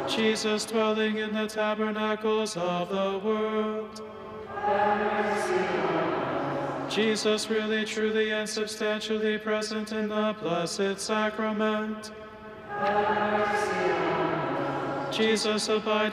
Jesus dwelling in the tabernacles of the world. Jesus really, truly, and substantially present in the Blessed Sacrament. Jesus abiding